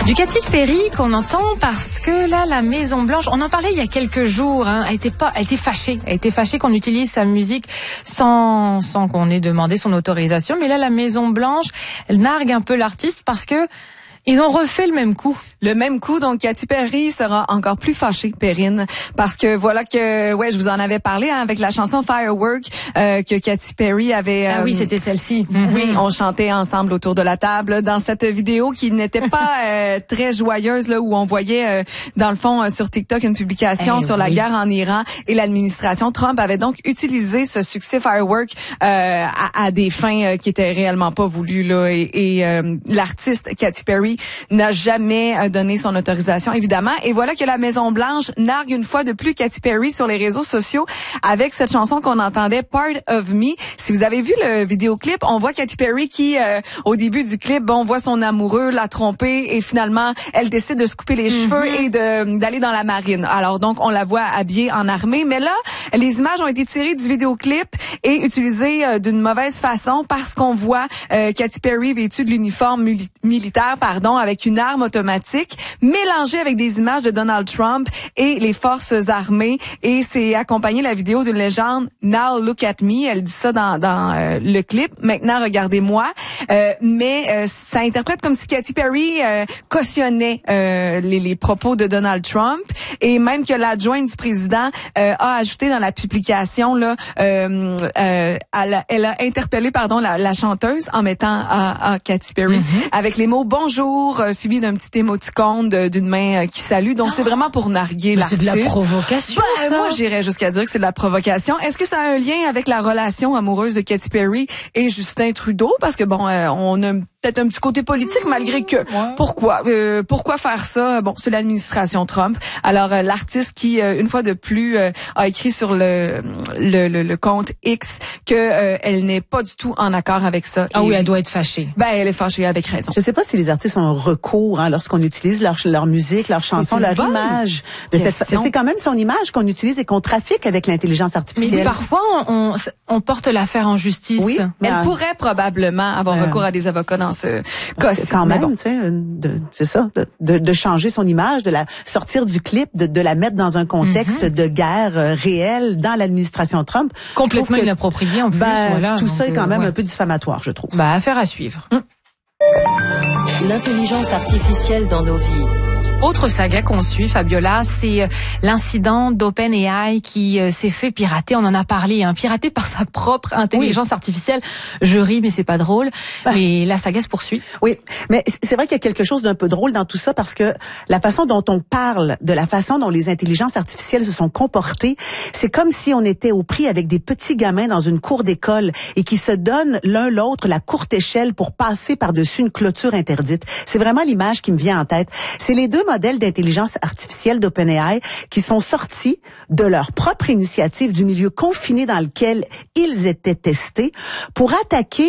Du Katy Perry qu'on entend parce que là, la Maison Blanche, on en parlait il y a quelques jours, elle était fâchée qu'on utilise sa musique sans qu'on ait demandé son autorisation. Mais là, la Maison Blanche, elle nargue un peu l'artiste parce que ils ont refait le même coup. Le même coup, donc Katy Perry sera encore plus fâchée, Perrine, parce que voilà que, je vous en avais parlé avec la chanson Firework que Katy Perry avait. Ah oui, c'était celle-ci. Oui, on chantait ensemble autour de la table dans cette vidéo qui n'était pas très joyeuse là où on voyait dans le fond sur TikTok une publication sur la guerre en Iran et l'administration Trump avait donc utilisé ce succès Firework à des fins qui étaient réellement pas voulues là et l'artiste Katy Perry n'a jamais donné son autorisation, évidemment. Et voilà que la Maison-Blanche nargue une fois de plus Katy Perry sur les réseaux sociaux avec cette chanson qu'on entendait, Part of Me. Si vous avez vu le vidéoclip, on voit Katy Perry qui, au début du clip, on voit son amoureux la tromper et finalement, elle décide de se couper les cheveux et d'aller dans la marine. Alors donc, on la voit habillée en armée. Mais là, les images ont été tirées du vidéoclip et utilisées d'une mauvaise façon parce qu'on voit Katy Perry vêtue de l'uniforme militaire, avec une arme automatique, mélangée avec des images de Donald Trump et les forces armées. Et c'est accompagné la vidéo d'une légende, Now Look at Me. Elle dit ça dans le clip. Maintenant, regardez-moi. Mais ça interprète comme si Katy Perry cautionnait les propos de Donald Trump. Et même que l'adjointe du président a ajouté dans la publication, là, elle a interpellé la chanteuse en mettant à Katy Perry avec les mots bonjour, suivi d'un petit émoticône d'une main qui salue. Donc, c'est vraiment pour narguer l'artiste. C'est de la provocation, ça. Moi, j'irais jusqu'à dire que c'est de la provocation. Est-ce que ça a un lien avec la relation amoureuse de Katy Perry et Justin Trudeau? Parce que, on a peut-être un petit côté politique, malgré que... Ouais. Pourquoi faire ça? Bon, c'est l'administration Trump. Alors, l'artiste qui, une fois de plus, a écrit sur le compte X que elle n'est pas du tout en accord avec ça. Ah oui, elle doit être fâchée. Elle est fâchée avec raison. Je sais pas si les artistes ont recours lorsqu'on utilise leur musique, leur chanson, leur image. C'est quand même son image qu'on utilise et qu'on trafique avec l'intelligence artificielle. Mais parfois, on porte l'affaire en justice. Oui, elle pourrait probablement avoir recours à des avocats dans ce cas-ci. Quand même, tu sais, c'est ça, de changer son image, de la sortir du clip, de la mettre dans un contexte de guerre réelle dans l'administration Trump. Complètement inapproprié en plus. Tout ça est quand même un peu diffamatoire, je trouve. Affaire à suivre. L'intelligence artificielle dans nos vies. Autre saga qu'on suit, Fabiola, c'est l'incident d'OpenAI qui s'est fait pirater. On en a parlé, piraté par sa propre intelligence artificielle. Je ris, mais c'est pas drôle. Mais la saga se poursuit. Oui, mais c'est vrai qu'il y a quelque chose d'un peu drôle dans tout ça parce que la façon dont on parle, de la façon dont les intelligences artificielles se sont comportées, c'est comme si on était au prix avec des petits gamins dans une cour d'école et qui se donnent l'un l'autre la courte échelle pour passer par-dessus une clôture interdite. C'est vraiment l'image qui me vient en tête. C'est les deux modèles d'intelligence artificielle d'OpenAI qui sont sortis de leur propre initiative du milieu confiné dans lequel ils étaient testés pour attaquer